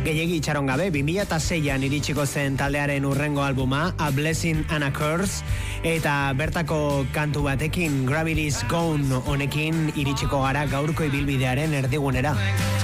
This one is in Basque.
Gehiegi itxaron gabe, 2006an iritsiko zen taldearen urrengo albuma, A Blessing and a Curse, eta bertako kantu batekin, Gravity's Gone honekin iritsiko gara gaurko ibilbidearen erdigunera.